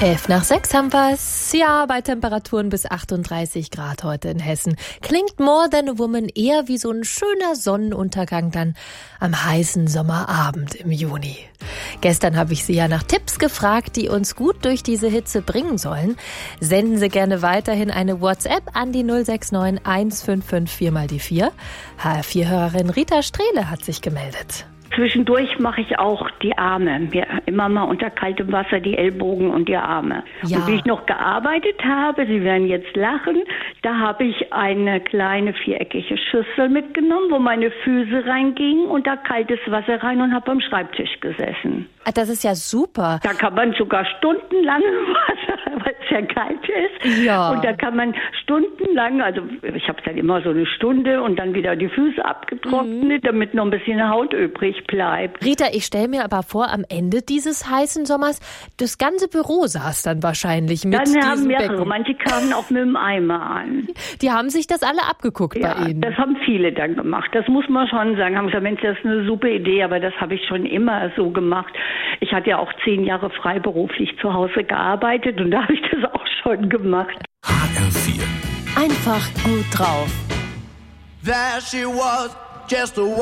5:11 haben wir's. Ja, bei Temperaturen bis 38 Grad heute in Hessen. Klingt More Than a Woman eher wie so ein schöner Sonnenuntergang dann am heißen Sommerabend im Juni. Gestern habe ich Sie ja nach Tipps gefragt, die uns gut durch diese Hitze bringen sollen. Senden Sie gerne weiterhin eine WhatsApp an die 069 155 4x4. HR4-Hörerin Rita Strehle hat sich gemeldet. Zwischendurch mache ich auch die Arme. Mir immer mal unter kaltem Wasser die Ellbogen und die Arme. Ja. Und wie ich noch gearbeitet habe, Sie werden jetzt lachen, da habe ich eine kleine viereckige Schüssel mitgenommen, wo meine Füße reingingen und da kaltes Wasser rein und habe am Schreibtisch gesessen. Das ist ja super. Da kann man sogar stundenlang Wasser, weil es ja kalt ist. Ja. Und da kann man stundenlang, also ich habe dann immer so eine Stunde und dann wieder die Füße abgetrocknet, damit noch ein bisschen Haut übrig bleibt. Rita, ich stelle mir aber vor, am Ende dieses heißen Sommers, das ganze Büro saß dann wahrscheinlich mit dann diesem haben mehrere, Becken. manche kamen auch mit dem Eimer an. Die haben sich das alle abgeguckt bei Ihnen. Das haben viele dann gemacht. Das muss man schon sagen. Haben gesagt, Mensch, das ist eine super Idee, aber das habe ich schon immer so gemacht. Ich hatte ja auch 10 Jahre freiberuflich zu Hause gearbeitet und da habe ich das auch schon gemacht. HR4. Einfach gut drauf. There she was, just a